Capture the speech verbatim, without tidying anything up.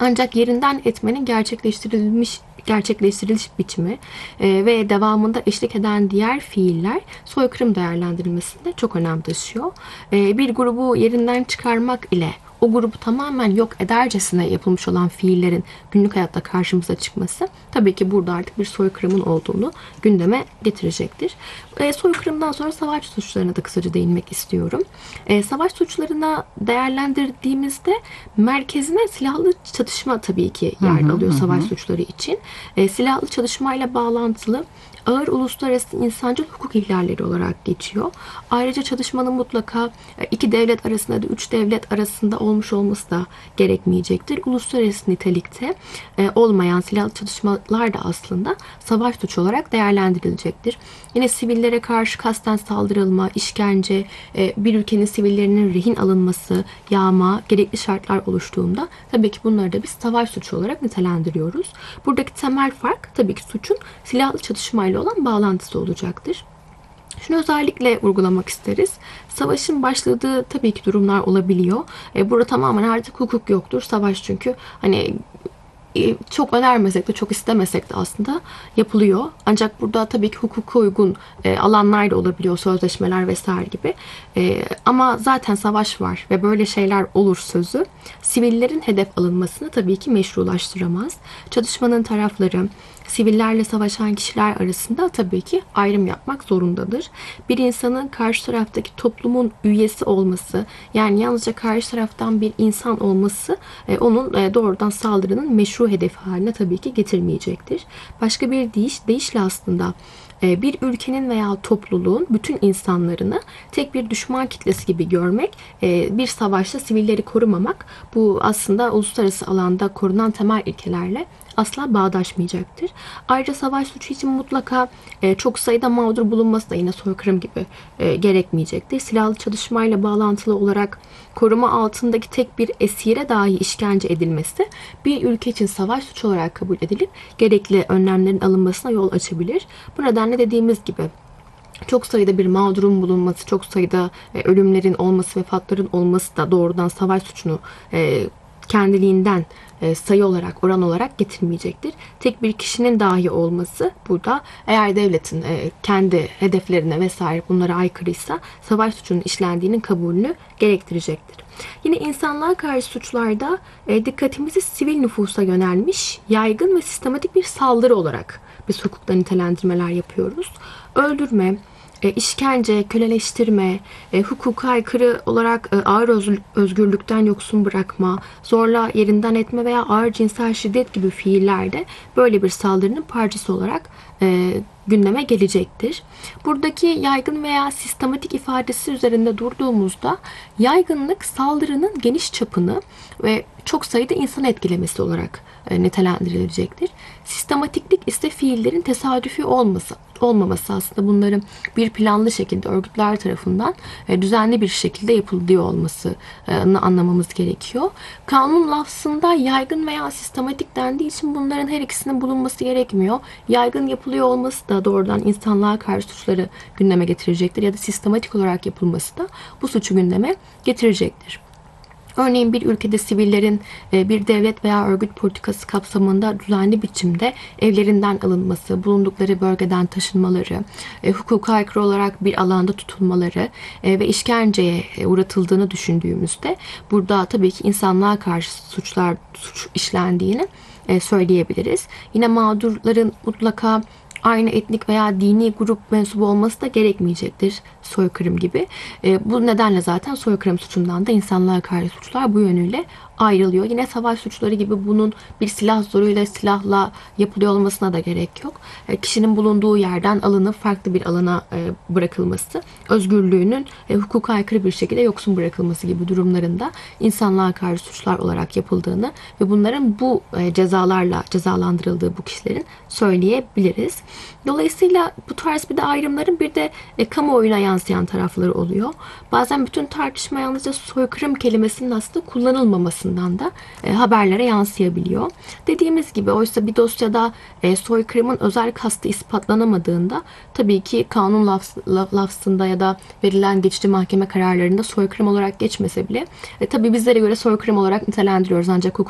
Ancak yerinden etmenin gerçekleştirilmiş gerçekleştiriliş biçimi e, ve devamında eşlik eden diğer fiiller soykırım değerlendirilmesinde çok önem taşıyor. E, bir grubu yerinden çıkarmak ile o grubu tamamen yok edercesine yapılmış olan fiillerin günlük hayatta karşımıza çıkması tabii ki burada artık bir soykırımın olduğunu gündeme getirecektir. E, soykırımdan sonra savaş suçlarına da kısaca değinmek istiyorum. E, savaş suçlarına değerlendirdiğimizde merkezine silahlı çatışma tabii ki yer alıyor savaş suçları için. E, silahlı çatışmayla bağlantılı ağır uluslararası insancıl hukuk ihlalleri olarak geçiyor. Ayrıca çatışmanın mutlaka iki devlet arasında da üç devlet arasında olmuş olması da gerekmeyecektir. Uluslararası nitelikte olmayan silahlı çatışmalar da aslında savaş suçu olarak değerlendirilecektir. Yine sivillere karşı kasten saldırılma, işkence, bir ülkenin sivillerinin rehin alınması, yağma, gerekli şartlar oluştuğunda tabii ki bunları da biz savaş suçu olarak nitelendiriyoruz. Buradaki temel fark tabii ki suçun silahlı çatışmayla olan bağlantısı olacaktır. Şunu özellikle vurgulamak isteriz. Savaşın başladığı tabii ki durumlar olabiliyor. E, burada tamamen artık hukuk yoktur. Savaş çünkü hani çok önermesek de çok istemesek de aslında yapılıyor. Ancak burada tabii ki hukuka uygun e, alanlar da olabiliyor. Sözleşmeler vesaire gibi. E, ama zaten savaş var ve böyle şeyler olur sözü sivillerin hedef alınmasını tabii ki meşrulaştıramaz. Çatışmanın tarafları sivillerle savaşan kişiler arasında tabii ki ayrım yapmak zorundadır. Bir insanın karşı taraftaki toplumun üyesi olması, yani yalnızca karşı taraftan bir insan olması e, onun e, doğrudan saldırının meşru hedefi haline tabii ki getirmeyecektir. Başka bir deyiş, deyişle aslında e, bir ülkenin veya topluluğun bütün insanlarını tek bir düşman kitlesi gibi görmek, e, bir savaşta sivilleri korumamak, bu aslında uluslararası alanda korunan temel ilkelerle asla bağdaşmayacaktır. Ayrıca savaş suçu için mutlaka e, çok sayıda mağdur bulunması da yine soykırım gibi e, gerekmeyecektir. Silahlı çatışmayla bağlantılı olarak koruma altındaki tek bir esire dahi işkence edilmesi bir ülke için savaş suçu olarak kabul edilip gerekli önlemlerin alınmasına yol açabilir. Bu nedenle dediğimiz gibi çok sayıda bir mağdurun bulunması, çok sayıda e, ölümlerin olması, vefatların olması da doğrudan savaş suçunu e, kendiliğinden sayı olarak, oran olarak getirmeyecektir. Tek bir kişinin dahi olması burada eğer devletin kendi hedeflerine vesaire bunlara aykırıysa savaş suçunun işlendiğinin kabulünü gerektirecektir. Yine insanlığa karşı suçlarda dikkatimizi sivil nüfusa yönelmiş, yaygın ve sistematik bir saldırı olarak biz hukukta nitelendirmeler yapıyoruz. Öldürme, E, işkence, köleleştirme, e, hukuka aykırı olarak e, ağır özgürlükten yoksun bırakma, zorla yerinden etme veya ağır cinsel şiddet gibi fiillerde böyle bir saldırının parçası olarak e, gündeme gelecektir. Buradaki yaygın veya sistematik ifadesi üzerinde durduğumuzda yaygınlık saldırının geniş çapını ve çok sayıda insan etkilemesi olarak e, nitelendirilecektir. Sistematiklik ise fiillerin tesadüfi olması, olmaması aslında bunların bir planlı şekilde örgütler tarafından e, düzenli bir şekilde yapılıyor olmasını anlamamız gerekiyor. Kanun lafzında yaygın veya sistematik dendiği için bunların her ikisinin bulunması gerekmiyor. Yaygın yapılıyor olması da doğrudan insanlığa karşı suçları gündeme getirecektir ya da sistematik olarak yapılması da bu suçu gündeme getirecektir. Örneğin bir ülkede sivillerin bir devlet veya örgüt politikası kapsamında düzenli biçimde evlerinden alınması, bulundukları bölgeden taşınmaları, hukuka aykırı olarak bir alanda tutulmaları ve işkenceye uğratıldığını düşündüğümüzde burada tabii ki insanlığa karşı suçlar suç işlendiğini söyleyebiliriz. Yine mağdurların mutlaka aynı etnik veya dini grup mensubu olması da gerekmeyecektir soykırım gibi. E, bu nedenle zaten soykırım suçundan da insanlığa karşı suçlar bu yönüyle ayrılıyor. Yine savaş suçları gibi bunun bir silah zoruyla, silahla yapılıyor olmasına da gerek yok. E, kişinin bulunduğu yerden alınıp farklı bir alana e, bırakılması, özgürlüğünün e, hukuka aykırı bir şekilde yoksun bırakılması gibi durumlarında insanlığa karşı suçlar olarak yapıldığını ve bunların bu e, cezalarla cezalandırıldığı bu kişilerin söyleyebiliriz. Dolayısıyla bu tarz bir de ayrımların bir de e, kamuoyuna yansıyan tarafları oluyor. Bazen bütün tartışma yalnızca soykırım kelimesinin aslında kullanılmamasından da e, haberlere yansıyabiliyor. Dediğimiz gibi oysa bir dosyada e, soykırımın özel kastı ispatlanamadığında tabii ki kanun lafz, lafzında ya da verilen geçici mahkeme kararlarında soykırım olarak geçmese bile e, tabii bizlere göre soykırım olarak nitelendiriyoruz ancak hukuk